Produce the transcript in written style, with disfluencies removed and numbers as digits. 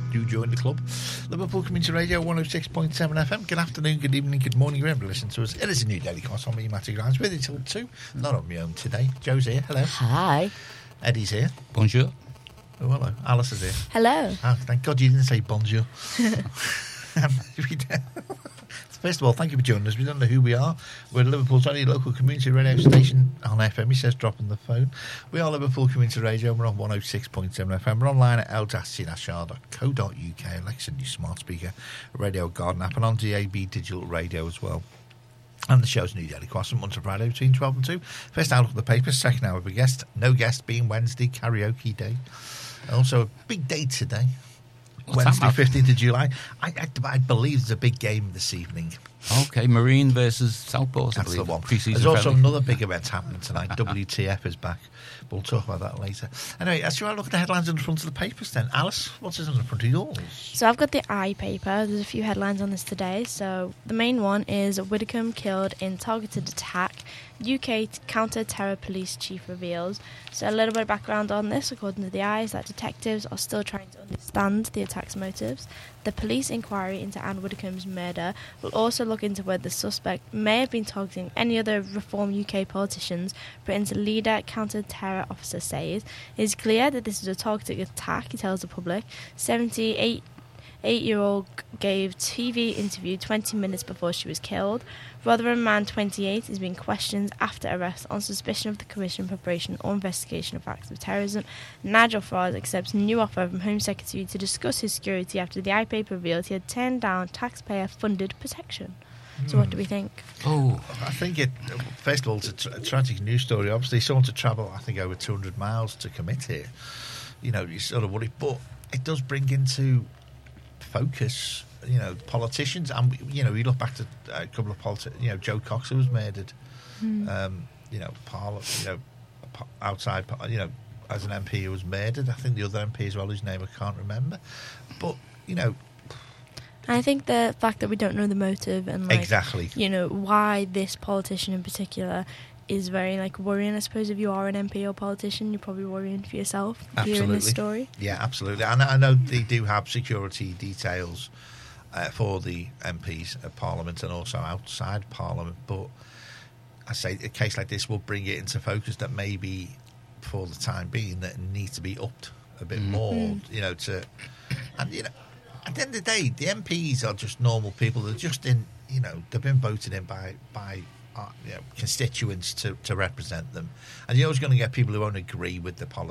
do join the club. Liverpool Community Radio 106.7 FM. Good afternoon, good evening, good morning, wherever you listen to us. It is a new Daily Cross on me, Matty Grimes, with you till 2. Not on my own today. Joe's here. Hello. Hi. Eddie's here. Bonjour. Oh, hello. Alice is here. Hello. Oh, thank God you didn't say bonjour. First of all, thank you for joining us. We don't know who we are. We're Liverpool's only local community radio station on FM. He says dropping the phone. We are Liverpool Community Radio. We're on 106.7 FM. We're online at l-c-r.co.uk. Alexa, new smart speaker, Radio Garden app, and on DAB digital radio as well. And the show's New Daily Cross from Monday to Friday between 12 and 2. First hour of the papers, second hour of a guest. No guest being Wednesday, karaoke day. Also a big day today. Wednesday, 15th of July. I believe there's a big game this evening. Okay, Marine versus Southport, I That's believe. the one. Pre-season There's also friendly. another big event happening tonight. WTF is back. We'll talk about that later. Anyway, let's look at the headlines on the front of the papers then. Alice, what's on the front of yours? So I've got the I paper. There's a few headlines on this today. So the main one is Widdicombe killed in targeted attack. UK counter-terror police chief reveals. So a little bit of background on this, according to the I, is that detectives are still trying to understand the attack's motives. The police inquiry into Anne Widdicombe's murder will also look into whether the suspect may have been targeting any other Reform UK politicians. Britain's leader counter-terror officer says it is clear that this is a targeted attack, he tells the public. 78-year-old gave TV interview 20 minutes before she was killed. Rotherham man 28 is being questioned after arrest on suspicion of the commission, preparation or investigation of acts of terrorism. Nigel Farage accepts new offer from Home Secretary to discuss his security after the iPaper revealed he had turned down taxpayer-funded protection. So what do we think? Oh, I think first of all, it's a tragic news story. Obviously, someone to travel, I think, over 200 miles to commit here. You know, you sort of worry. But it does bring into focus, politicians. And, we look back to a couple of politicians, Joe Cox, who was murdered, outside, as an MP who was murdered. I think the other MP as well, whose name I can't remember. But, I think the fact that we don't know the motive and exactly, why this politician in particular is very worrying. I suppose if you are an MP or politician, you're probably worrying for yourself hearing this story. Yeah, absolutely. And I know they do have security details for the MPs at Parliament and also outside Parliament. But I say a case like this will bring it into focus that maybe for the time being that needs to be upped a bit more. At the end of the day, the MPs are just normal people. They're just they've been voted in by constituents to represent them. And you're always going to get people who won't agree with the policy.